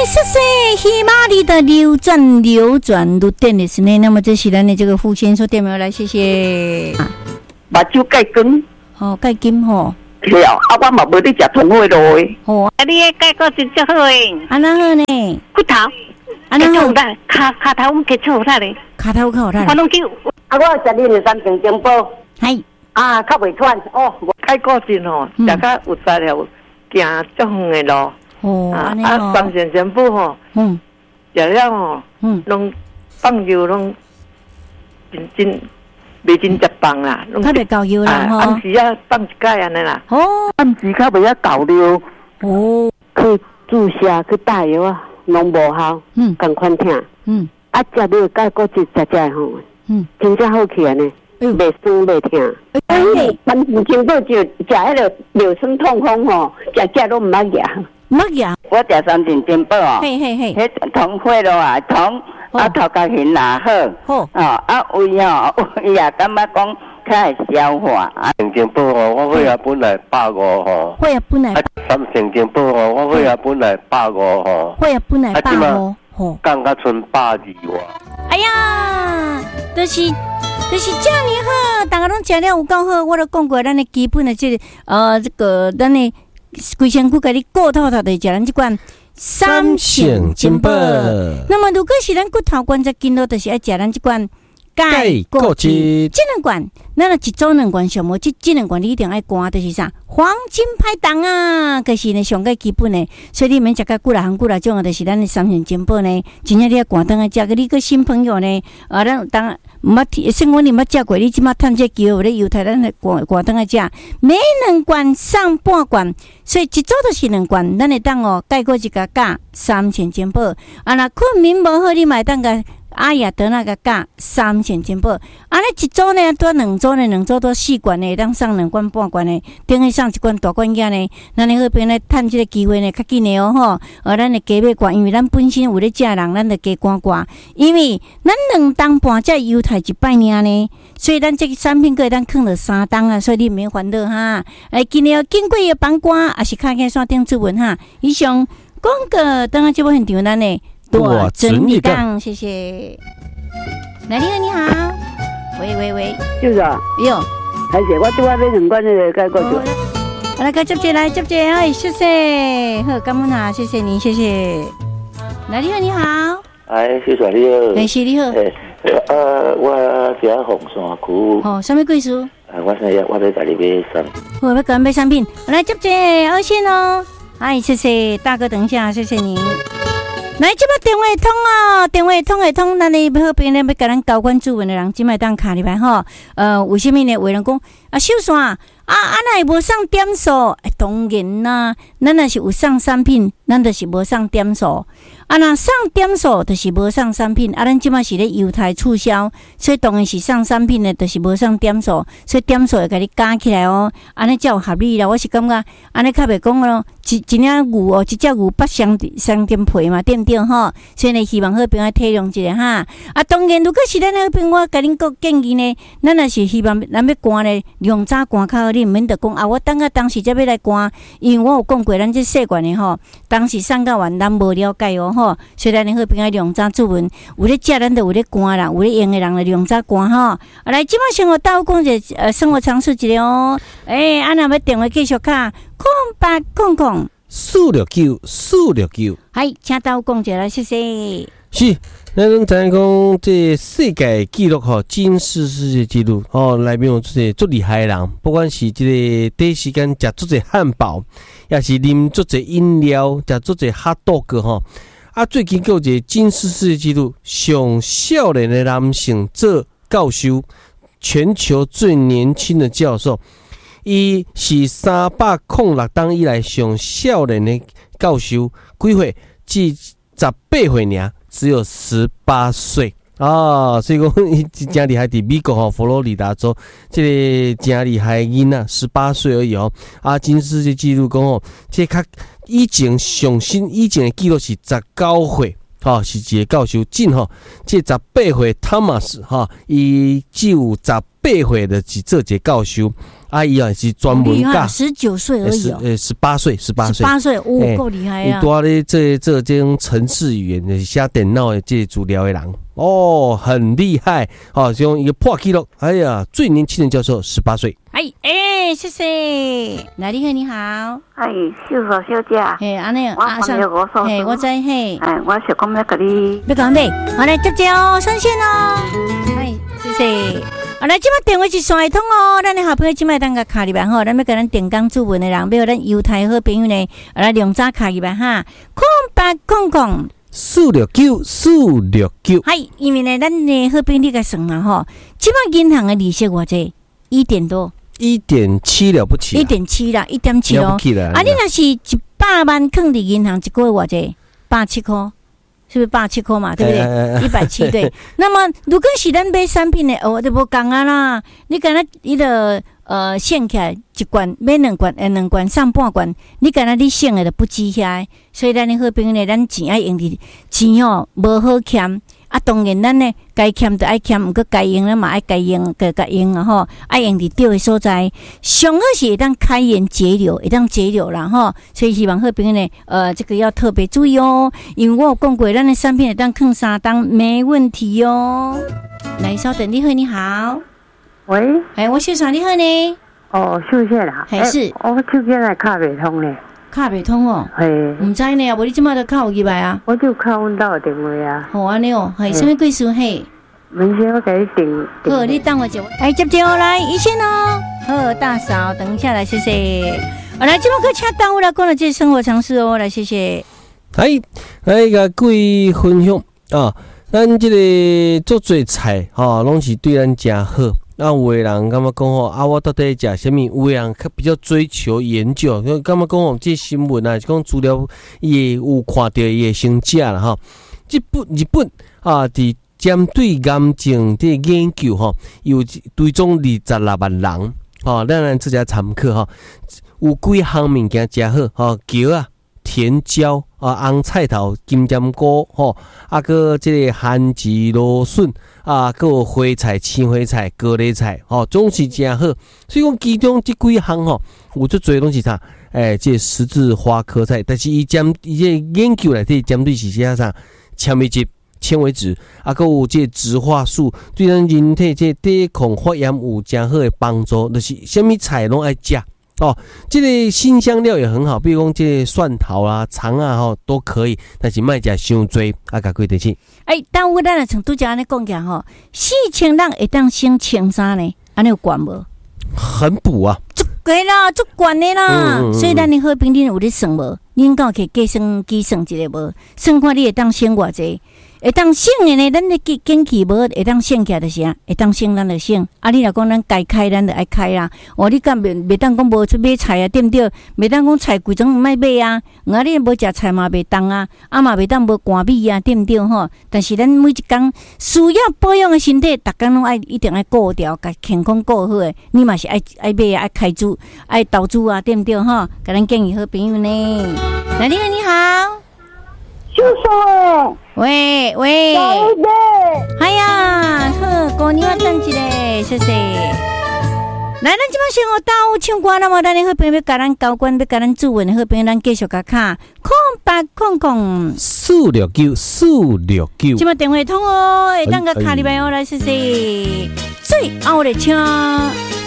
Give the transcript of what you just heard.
谢谢希玛丽的流转如电的是呢。那么这是咱的这个父亲说点名来，谢谢。 目睭盖光， 哦，盖金吼。 是啊，我嘛无咧食通货咯。 哦， 你的盖个真正好诶。 安那好呢？ 骨头， 安那好。 卡头我给错他咧。 卡头好啦。 我拢叫。 我食你的三层金宝。 系。 啊，较袂喘哦。开个真吼，食较有才了，行足远的路。 哦，安尼哦。 三层金宝吼，食了吼，拢放油拢真。袂真食饭啦， 较袂够油啦吼。 暗时啊放一盖安尼啦。 哦， 暗时较袂够了。 哦， 去注射去打药啊，拢无效。共款疼。啊，食了钙骨质食吼。真正好起来呢，袂酸袂疼。三层金宝就食迄个尿酸痛风吼，食拢毋捌食。 毋捌食。 我食三层金宝哦。 嘿。 迄通血咯啊，通。啊，头壳型也好，啊胃啊也感觉讲较会消化。 成金宝哦，我血压本来150吼， 血压本来 3成金宝哦，我血压本来150吼， 血压本来150，吼， 降到剩120外。 哎呀，就是这样好，大家拢食了有够好。我都讲过，咱的基本的这个咱的规身躯，甲你顾透透的食咱这款。三成金宝。那么如果是咱骨头关节筋络，就是爱食咱这款钙骨质。这两罐，咱一组2罐上无，这2罐你一定爱灌，就是啥黄金拍档啊，就是呢上个基本的。所以你免食个几啦种啊，就是咱的三成金宝呢。真正你要灌灯啊，食个你个新朋友呢，咱当毋捌生活你捌食过，你即马趁这机会咧犹太咱的灌灯啊食，每2罐上半罐，所以一组就是2罐，咱会当哦钙骨质加3成金宝。啊，若困眠无好，你嘛会当个。阿雅得那个价3成金宝，安尼一组呢多2组呢，2组多4罐呢，当上2罐半罐呢，等于上1罐大罐仔呢，咱呢好边呢趁这个机会呢，较紧的哦吼，咱的加买罐，因为咱本身有咧食人，咱就加罐，因为咱2当半才犹太一摆尔呢，所以咱这个产品可以当放了3当啊，所以你免烦恼哈。今日经过的帮瓜，也是看见线顶指纹哈。以上广告，当然节目现场咱呢。多整理杠，谢谢。来，你好，喂， 就是啊， 哟， 还是我拄仔买2罐那个钙骨质。 来个接接，哎，谢谢，好，感恩啊，谢谢您，谢谢。来，你好， 哎，谢谢你好， 哎，是你好， 我是红山区， 哦，什么贵书？ 我在家里买商， 我要给买商品，来接接，二线哦，哎，谢谢大哥，等一下，谢谢您。来，这把电话通哦，电话通会通，咱哩好边咧要甲咱交关主文的人，即摆当卡入来吼。为什么呢？有人讲啊，秀山啊，那无上点数？当然啦，咱若是有上产品，咱就是无上点数。啊，那上点数就是无上产品，咱即摆是咧犹太促销，所以当然是上产品的，就是无上点数，所以点数会甲你加起来哦。安尼才有合理啦，我是感觉安尼较袂讲咯，一领牛哦，一只牛8双点皮嘛，对不对吼？所以呢，希望好朋友体谅一下哈。啊，当然如果是咱好朋友，我甲恁个建议呢，咱若是希望咱要灌呢，量早灌较好，你毋免得讲啊，我当时才要来灌，因为我有讲过，咱这细罐的吼，当时上到完咱无了解哦吼。所以咱好朋友量早出门，有咧食咱就有咧灌啦，有咧用的人就量早灌吼。来，即摆生活倒讲者生活常识一个哦。啊，若要电话继续卡0800 469， 系，请倒讲者来，谢谢。 是，咱拢知影讲这世界纪录吼，金氏世界纪录哦，内面有这足厉害的人，不管是这个第一时间食足侪汉堡，也是啉足侪饮料，食足侪hot dog吼。啊，最近有一个金氏世界纪录，上少年的男性做教授，全球最年轻的教授，伊是306当以来上少年的教授，几岁？至18岁尔，只有18岁。啊，所以讲伊真厉害，伫美国佛罗里达州，这个真厉害的囡仔，18岁而已哦。啊，金氏世界纪录讲哦，这较以前上新以前的纪录是19岁， 是一个教授进这18岁 Thomas 伊只有18岁的去做一个教授，伊是专门教 19岁而已 18岁， 够厉害啊！ 有多咧这种程式语言，就是写电脑的这资料的人，很厉害，用一个破纪录，哎呀，最年轻的教授18岁。 谢谢。来，你好。 秀嫂小姐。 安尼，我知我是讲要跟你。 要讲咩？我来接哦，上线哦。谢谢。来，即摆电话是线会通哦。咱的好朋友即摆当个卡入来咱要跟咱电工主文的人，要咱犹太好朋友呢，来两早卡入来哈。0800 469。因为呢，咱的好朋友你个算嘛即摆银行的利息偌济？1点多。 1.7了不起 ，1.7啦，1.7哦。你若是100万放伫银行，一个月偌济？87块，是不是87块嘛？对不对？170对。那么如果是咱买产品的，就无共啊啦。你敢若伊个省起来一罐买2罐，2罐上半罐，你敢若你省的就不止遐。所以咱的好朋友呢，咱钱爱用伫钱无好欠。当然咱呢该欠就爱欠，毋过该用咱嘛爱该用，该用啊爱用伫对的所在，上好是会当开源节流，会当节流啦所以希望好朋友呢，这个要特别注意哦，因为我有讲过，咱的产品会当放3档没问题哦。来，稍等，你好， 喂， 我秀嫂你好呢？ 秀姐啦， 是， 我手机来卡袂通呢。 卡袂通毋知呢，无你即马都卡有入来啊？ 我就卡阮兜的电话啊。 安尼什么贵事明天我给你订。 好，你等我接。接来一线哦。好，大嫂，等一下来，谢谢。来，即马个请耽误了，讲了这生活常识哦，来，谢谢。 来个各位分享咱这个做做菜拢是对咱真好。有的人感觉讲我到底食什么？有的人比较追求研究，感觉讲这新闻是讲资料也有看到伊的成绩啦日本伫针对癌症的研究有追踪26万人咱自家参考有几项物件真好姜甜椒红菜头、金针菇个这个番薯、芦笋个有花菜、青花菜、高丽菜总是真好。所以讲其中这几项有最多拢是啥？这十字花科菜，但是伊这研究内底针对是啥？纤维质、纤维质个有这植化素，对咱人体这抵抗发炎有真好的帮助。就是什么菜拢爱食。这个辛香料也很好，比如讲这个蒜头肠都可以，但是莫食伤多甲几提醒。 但有咱像拄则安尼讲起4000人会当省1300呢，安尼有管无？ 很补啊， 足贵啦，足管的啦。所以咱的好朋友有咧算无？恁敢可以计算一个无？算看你会当省偌济？会当省的呢，咱的根基无会当省起来就是会当省咱就省。你若讲咱该开，咱就爱开啦。你敢袂当讲无出买菜对不对？袂当讲菜规种毋爱买啊。你无食菜嘛袂当啊，嘛袂当无寒米对不对但是咱每一工需要保养的身体，逐工拢一定爱顾掉，甲健康顾好诶。你嘛是爱买爱开珠，爱投资对不对甲咱建议好朋友呢。来，你好。 秀嫂， 喂，好，过年我等一下，谢谢。来，咱即摆先学大有唱歌，那么咱的好朋友要甲咱交关，要甲咱主文的好朋友，咱继续甲卡0800 469。即摆电话通会当甲卡入来来，谢谢。最后的唱。